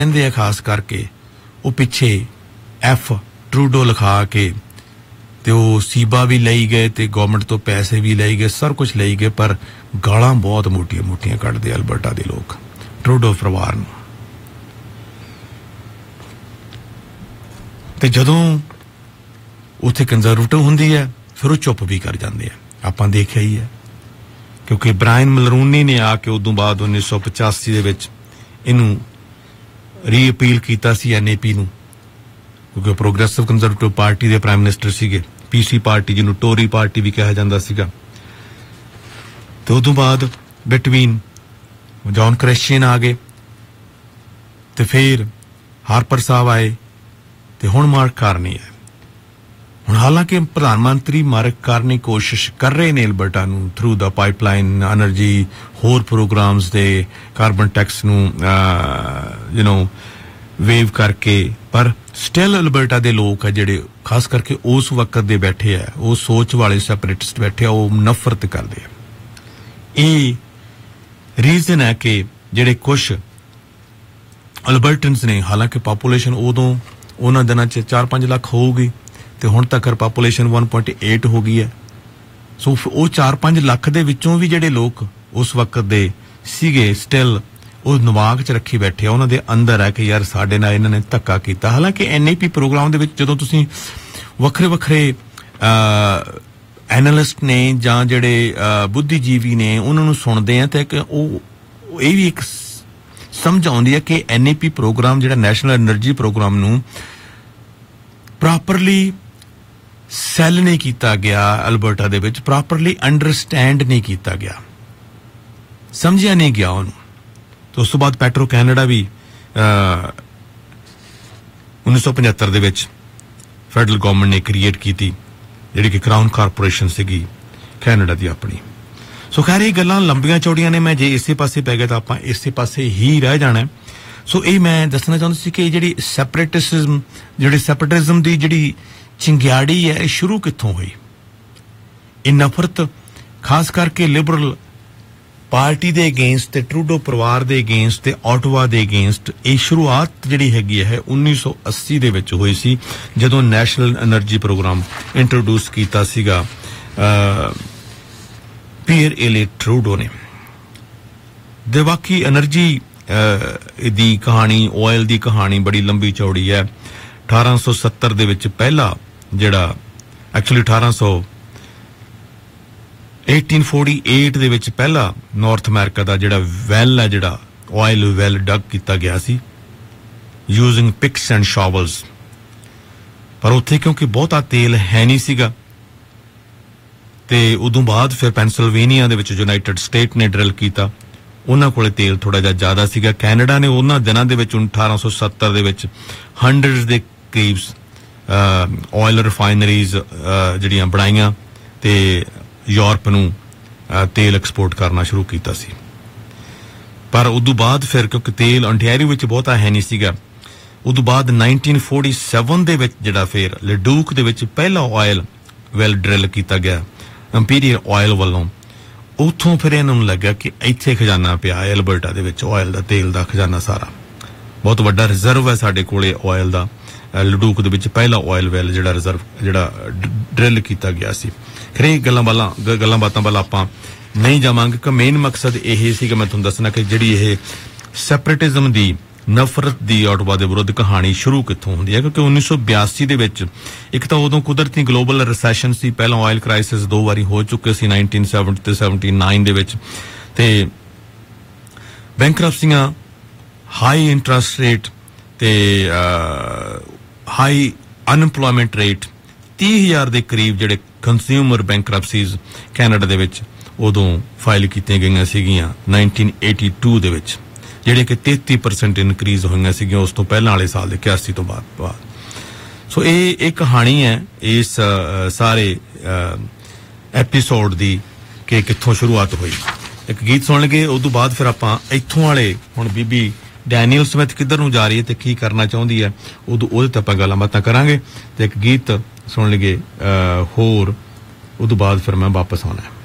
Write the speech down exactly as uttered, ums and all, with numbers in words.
ਕਹਿੰਦੇ ਆ ਖਾਸ ਕਰਕੇ ਉਹ ਪਿੱਛੇ ਐਫ ਟਰੂਡੋ ਲਿਖਾ ਕੇ ਤੇ ਉਹ ਸੀਬਾ ਵੀ ਲਈ ਗਏ ਤੇ ਗਵਰਨਮੈਂਟ ਤੋਂ ਪੈਸੇ ਵੀ ਲਈ ਗਏ, ਸਭ ਕੁਝ ਲਈ ਗਏ, ਪਰ ਗਾਲਾਂ ਬਹੁਤ ਮੋਟੀਆਂ ਮੋਟੀਆਂ ਕੱਢਦੇ ਅਲਬਰਟਾ ਦੇ ਲੋਕ ਟਰੂਡੋ ਪਰਿਵਾਰ ਨੂੰ। ਤੇ ਜਦੋਂ ਉੱਥੇ ਕੰਜ਼ਰਵੇਟਿਵ ਹੁੰਦੀ ਹੈ ਫਿਰ ਉਹ ਚੁੱਪ ਵੀ ਕਰ ਜਾਂਦੇ ਆ, ਆਪਾਂ ਦੇਖਿਆ ਹੀ ਹੈ, ਕਿਉਂਕਿ ਬ੍ਰਾਇਨ ਮਲਰੂਨੀ ਨੇ ਆ ਕੇ ਉਦੋਂ ਬਾਅਦ ਉੱਨੀ ਸੌ ਪਚਾਸੀ ਦੇ ਵਿੱਚ ਇਹਨੂੰ ਰੀ ਅਪੀਲ ਕੀਤਾ ਸੀ ਐਨ ਏ ਪੀ ਨੂੰ, ਕਿਉਂਕਿ ਪ੍ਰੋਗਰੈਸਿਵ ਕੰਜ਼ਰਵੇਟਿਵ ਪਾਰਟੀ ਦੇ ਪ੍ਰਾਈਮ ਮਿਨਿਸਟਰ ਸੀਗੇ, ਪੀ ਸੀ ਪਾਰਟੀ ਜਿਹਨੂੰ ਟੋਰੀ ਪਾਰਟੀ ਵੀ ਕਿਹਾ ਜਾਂਦਾ ਸੀਗਾ। ਤੇ ਉਦੋਂ ਬਾਅਦ ਬਿਟਵੀਨ ਜੌਨ ਕ੍ਰਿਸਚੀਅਨ ਆ ਗਏ ਤੇ ਫਿਰ ਹਾਰਪਰ ਸਾਹਿਬ ਆਏ ਤੇ ਹੁਣ ਮਾਰਕ ਕਾਰਨੀ ਹੈ। ਹੁਣ ਹਾਲਾਂਕਿ ਪ੍ਰਧਾਨ ਮੰਤਰੀ ਮਾਰਕ ਕਾਰਨੀ ਕੋਸ਼ਿਸ਼ ਕਰ ਰਹੇ ਨੇ ਅਲਬਰਟਾ ਨੂੰ ਥਰੂ ਦਾ ਪਾਈਪਲਾਈਨ ਐਨਰਜੀ ਹੋਰ ਪ੍ਰੋਗਰਾਮਸ ਦੇ ਕਾਰਬਨ ਟੈਕਸ ਨੂੰ ਯੂ ਨੋ ਵੇਵ ਕਰਕੇ, ਪਰ ਸਟਿਲ ਅਲਬਰਟਾ ਦੇ ਲੋਕ ਆ ਜਿਹੜੇ ਖਾਸ ਕਰਕੇ ਉਸ ਵਕਤ ਦੇ ਬੈਠੇ ਆ, ਉਹ ਸੋਚ ਵਾਲੇ ਸੈਪਰੇਟਿਸਟ ਬੈਠੇ ਆ, ਉਹ ਨਫ਼ਰਤ ਕਰਦੇ ਆ। ਇਹ ਰੀਜ਼ਨ ਹੈ ਕਿ ਜਿਹੜੇ ਕੁਛ ਅਲਬਰਟਨਸ ਨੇ, ਹਾਲਾਂਕਿ ਪਾਪੂਲੇਸ਼ਨ ਉਦੋਂ ਉਹਨਾਂ ਦਿਨਾਂ 'ਚ ਚਾਰ ਪੰਜ ਲੱਖ ਹੋਊਗੀ ਤੇ ਹੁਣ ਤੱਕ ਪਾਪੂਲੇਸ਼ਨ one point eight ਹੋ ਗਈ ਹੈ। ਸੋ ਉਹ ਚਾਰ ਪੰਜ ਲੱਖ ਦੇ ਵਿੱਚੋਂ ਵੀ ਜਿਹੜੇ ਲੋਕ ਉਸ ਵਕਤ ਦੇ ਸੀਗੇ ਸਟਿਲ ਉਹ ਨਵਾਕ 'ਚ ਰੱਖੀ ਬੈਠੇ ਆ, ਉਹਨਾਂ ਦੇ ਅੰਦਰ ਹੈ ਕਿ ਯਾਰ ਸਾਡੇ ਨਾਲ ਇਹਨਾਂ ਨੇ ਧੱਕਾ ਕੀਤਾ। ਹਾਲਾਂਕਿ ਐਨ ਏ ਪੀ ਪ੍ਰੋਗਰਾਮ ਦੇ ਵਿੱਚ ਜਦੋਂ ਤੁਸੀਂ ਵੱਖਰੇ ਵੱਖਰੇ ਐਨਾਲਿਸਟ ਨੇ ਜਾਂ ਜਿਹੜੇ ਬੁੱਧੀਜੀਵੀ ਨੇ ਉਹਨਾਂ ਨੂੰ ਸੁਣਦੇ ਆ ਤਾਂ ਉਹ ਇਹ ਵੀ ਇੱਕ ਸਮਝ ਆਉਂਦੀ ਹੈ ਕਿ ਐਨ ਏ ਪੀ ਪ੍ਰੋਗਰਾਮ ਜਿਹੜਾ ਨੈਸ਼ਨਲ ਐਨਰਜੀ ਪ੍ਰੋਗਰਾਮ ਨੂੰ ਪ੍ਰੋਪਰਲੀ ਸੈੱਲ ਨਹੀਂ ਕੀਤਾ ਗਿਆ, ਅਲਬਰਟਾ ਦੇ ਵਿੱਚ ਪ੍ਰੋਪਰਲੀ ਅੰਡਰਸਟੈਂਡ ਨਹੀਂ ਕੀਤਾ ਗਿਆ, ਸਮਝਿਆ ਨਹੀਂ ਗਿਆ ਉਹਨੂੰ। ਤੇ ਉਸ ਤੋਂ ਬਾਅਦ ਪੈਟਰੋ ਕੈਨੇਡਾ ਵੀ ਉੱਨੀ ਸੌ ਪਝੱਤਰ ਦੇ ਵਿੱਚ ਫੈਡਰਲ ਗਵਰਨਮੈਂਟ ਨੇ ਕ੍ਰੀਏਟ ਕੀਤੀ, ਜਿਹੜੀ ਕਿ ਕਰਾਊਨ ਕਾਰਪੋਰੇਸ਼ਨ ਸੀਗੀ ਕੈਨੇਡਾ ਦੀ ਆਪਣੀ। ਸੋ ਖੈਰ ਇਹ ਗੱਲਾਂ ਲੰਬੀਆਂ ਚੌੜੀਆਂ ਨੇ, ਮੈਂ ਜੇ ਇਸੇ ਪਾਸੇ ਪੈ ਗਿਆ ਤਾਂ ਆਪਾਂ ਇਸੇ ਪਾਸੇ ਹੀ ਰਹਿ ਜਾਣਾ। ਸੋ ਇਹ ਮੈਂ ਦੱਸਣਾ ਚਾਹੁੰਦਾ ਸੀ ਕਿ ਜਿਹੜੀ ਸੈਪਰੇਟਿਜ਼ਮ ਜਿਹੜੀ ਸੈਪਰੇਟਿਜ਼ਮ ਦੀ ਜਿਹੜੀ ਚਿੰਗਿਆੜੀ ਹੈ ਇਹ ਸ਼ੁਰੂ ਕਿੱਥੋਂ ਹੋਈ। ਇਹ ਨਫ਼ਰਤ ਖਾਸ ਕਰਕੇ ਲਿਬਰਲ ਪਾਰਟੀ ਦੇ ਅਗੇਂਸਟ ਤੇ ਟਰੂਡੋ ਪਰਿਵਾਰ ਦੇ ਅਗੇਂਸਟ ਤੇ ਆਟਵਾ ਦੇ ਅਗੇਂਸਟ ਇਹ ਸ਼ੁਰੂਆਤ ਜਿਹੜੀ ਹੈਗੀ ਹੈ ਉੱਨੀ ਸੌ ਅੱਸੀ ਦੇ ਵਿੱਚ ਹੋਈ ਸੀ, ਜਦੋਂ ਨੈਸ਼ਨਲ ਐਨਰਜੀ ਪ੍ਰੋਗਰਾਮ ਇੰਟਰੋਡਿਊਸ ਕੀਤਾ ਸੀਗਾ ਪੀਅਰ ਏਲੇ ਟਰੂਡੋ ਨੇ। ਦੇ ਬਾਕੀ ਐਨਰਜੀ ਦੀ ਕਹਾਣੀ, ਆਇਲ ਦੀ ਕਹਾਣੀ ਬੜੀ ਲੰਬੀ ਚੌੜੀ ਹੈ। ਅਠਾਰਾਂ ਸੌ ਸੱਤਰ ਦੇ ਵਿੱਚ ਪਹਿਲਾ ਜਿਹੜਾ ਐਕਚੁਅਲੀ ਅਠਾਰਾਂ ਸੌ eighteen forty-eight ਦੇ ਵਿੱਚ ਪਹਿਲਾ ਨਾਰਥ ਅਮਰੀਕਾ ਦਾ ਜਿਹੜਾ ਵੈਲ ਹੈ, ਜਿਹੜਾ ਆਇਲ ਵੈਲ ਡਗ ਕੀਤਾ ਗਿਆ ਸੀ ਯੂਜ਼ਿੰਗ ਪਿਕਸ ਐਂਡ ਸ਼ਾਵਲਸ, ਪਰ ਉੱਥੇ ਕਿਉਂਕਿ ਬਹੁਤਾ ਤੇਲ ਹੈ ਨਹੀਂ ਸੀਗਾ ਤੇ ਉਦੋਂ ਬਾਅਦ ਫਿਰ ਪੈਨਸਿਲਵੇਨੀਆ ਦੇ ਵਿੱਚ ਯੂਨਾਈਟਿਡ ਸਟੇਟ ਨੇ ਡਰਿਲ ਕੀਤਾ, ਉਹਨਾਂ ਕੋਲੇ ਤੇਲ ਥੋੜਾ ਜਿਹਾ ਜ਼ਿਆਦਾ ਸੀਗਾ। ਕੈਨੇਡਾ ਨੇ ਉਹਨਾਂ ਦਿਨਾਂ ਦੇ ਵਿੱਚ ਅਠਾਰਾਂ ਸੌ ਸੱਤਰ ਦੇ ਵਿੱਚ ਹੰਡਰਡਸ ਦੇ ਕਰੀਬ ਆਇਲ ਰਿਫਾਈਨਰੀਜ਼ ਜਿਹੜੀਆਂ ਬਣਾਈਆਂ ਤੇ ਯੂਰਪ ਨੂੰ ਤੇਲ ਐਕਸਪੋਰਟ ਕਰਨਾ ਸ਼ੁਰੂ ਕੀਤਾ ਸੀ। ਪਰ ਉਦੋਂ ਬਾਅਦ ਫਿਰ ਕਿਉਂਕਿ ਤੇਲ ontario ਵਿੱਚ ਬਹੁਤਾ ਹੈ ਨਹੀਂ ਸੀਗਾ, ਉਦੋਂ ਬਾਅਦ nineteen forty-seven ਦੇ ਵਿੱਚ ਜਿਹੜਾ ਫਿਰ ਲਡੂਕ ਦੇ ਵਿੱਚ ਪਹਿਲਾ ਆਇਲ ਵੈਲ ਡਰਿਲ ਕੀਤਾ ਗਿਆ ਇੰਪੀਰੀਅਲ ਆਇਲ ਵੱਲੋਂ, ਉੱਥੋਂ ਫਿਰ ਇਹਨਾਂ ਨੂੰ ਲੱਗਾ ਕਿ ਇੱਥੇ ਖਜ਼ਾਨਾ ਪਿਆ ਹੈ ਅਲਬਰਟਾ ਦੇ ਵਿੱਚ, ਆਇਲ ਦਾ ਤੇਲ ਦਾ ਖਜ਼ਾਨਾ ਸਾਰਾ ਬਹੁਤ ਵੱਡਾ ਰਿਜ਼ਰਵ ਹੈ ਸਾਡੇ ਕੋਲੇ ਆਇਲ ਦਾ। ਲਡੂਕ ਦੇ ਵਿੱਚ ਪਹਿਲਾ ਆਇਲ ਵੈਲ ਜਿਹੜਾ ਰਿਜ਼ਰਵ ਜਿਹੜਾ ਡਰਿਲ ਕੀਤਾ ਗਿਆ ਸੀ। ਖਰੇ ਗੱਲਾਂ ਬਾਲਾਂ ਗੱਲਾਂ ਬਾਤਾਂ ਵੱਲ ਆਪਾਂ ਨਹੀਂ ਜਾਵਾਂਗੇ ਕਿ ਮੇਨ ਮਕਸਦ ਇਹ ਸੀ ਕਿ ਮੈਂ ਤੁਹਾਨੂੰ ਦੱਸਣਾ ਕਿ ਜਿਹੜੀ ਇਹ ਸੈਪਰੇਟਿਜ਼ਮ ਦੀ ਨਫ਼ਰਤ ਦੀ ਆਟਵਾ ਦੇ ਵਿਰੁੱਧ ਕਹਾਣੀ ਸ਼ੁਰੂ ਕਿੱਥੋਂ ਹੁੰਦੀ ਹੈ। ਕਿਉਂਕਿ ਉੱਨੀ ਸੌ ਬਿਆਸੀ ਦੇ ਵਿੱਚ ਇੱਕ ਤਾਂ ਉਦੋਂ ਕੁਦਰਤੀ ਗਲੋਬਲ ਰਿਸੈਸ਼ਨ ਸੀ, ਪਹਿਲਾਂ ਆਇਲ ਕ੍ਰਾਈਸਿਸ ਦੋ ਵਾਰੀ ਹੋ ਚੁੱਕੇ ਸੀ nineteen seventy ਤੇ seventy-nine ਦੇ ਵਿੱਚ, ਤੇ ਬੈਂਕਰਪਸੀਆਂ, ਹਾਈ ਇੰਟਰਸਟ ਰੇਟ ਤੇ ਹਾਈ ਅਨਇੰਪਲੋਇਮੈਂਟ ਰੇਟ, ਤੀਹ ਹਜ਼ਾਰ ਦੇ ਕਰੀਬ ਜਿਹੜੇ ਕੰਜ਼ਿਊਮਰ ਬੈਂਕਰਪਸੀਜ਼ ਕੈਨੇਡਾ ਦੇ ਵਿੱਚ ਉਦੋਂ ਫਾਈਲ ਕੀਤੀਆਂ ਗਈਆਂ ਸੀਗੀਆਂ nineteen eighty-two ਦੇ ਵਿੱਚ, ਜਿਹੜੇ ਕਿ ਤੇਤੀ ਪਰਸੈਂਟ ਇਨਕਰੀਜ਼ ਹੋਈਆਂ ਸੀਗੀਆਂ ਉਸ ਤੋਂ ਪਹਿਲਾਂ ਵਾਲੇ ਸਾਲ ਦੇ ਇਕਿਆਸੀ ਤੋਂ ਬਾਅਦ ਬਾਅਦ ਸੋ ਇਹ ਇਹ ਕਹਾਣੀ ਹੈ ਇਸ ਸਾਰੇ ਐਪੀਸੋਡ ਦੀ ਕਿ ਕਿੱਥੋਂ ਸ਼ੁਰੂਆਤ ਹੋਈ। ਇੱਕ ਗੀਤ ਸੁਣ ਲਗੇ, ਉਦੋਂ ਬਾਅਦ ਫਿਰ ਆਪਾਂ ਇੱਥੋਂ ਵਾਲੇ ਹੁਣ ਬੀਬੀ ਡੈਨੀਅਲ ਸਮਿਥ ਕਿੱਧਰ ਨੂੰ ਜਾ ਰਹੀ ਹੈ ਤੇ ਕੀ ਕਰਨਾ ਚਾਹੁੰਦੀ ਹੈ ਉਦੋਂ ਉਹਦੇ ਤੇ ਆਪਾਂ ਗੱਲਾਂ ਬਾਤਾਂ ਕਰਾਂਗੇ। ਤੇ ਇੱਕ ਗੀਤ ਸੁਣ ਲਗੇ ਹੋਰ, ਉਦੋਂ ਬਾਅਦ ਫਿਰ ਮੈਂ ਵਾਪਸ ਆਉਣਾ।